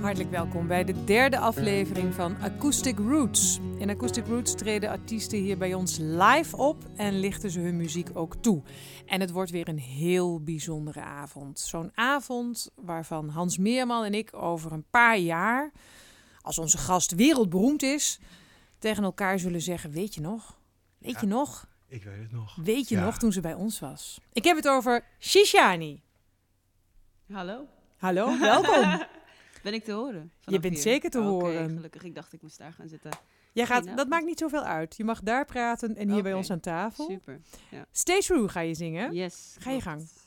Hartelijk welkom bij de derde aflevering van Acoustic Roots. In Acoustic Roots treden artiesten hier bij ons live op en lichten ze hun muziek ook toe. En het wordt weer een heel bijzondere avond. Zo'n avond waarvan Hans Meerman en ik over een paar jaar, als onze gast wereldberoemd is, tegen elkaar zullen zeggen, weet je nog? Weet je nog? Ik weet het nog. Weet je nog toen ze bij ons was? Ik heb het over Shishani. Hallo. Hallo, welkom. Ben ik te horen? Je bent zeker te horen. Gelukkig. Ik dacht ik moest daar gaan zitten. Dat maakt niet zoveel uit. Je mag daar praten en hier bij ons aan tafel. Super. Ja. Stay True ga je zingen. Yes. Ga je gang.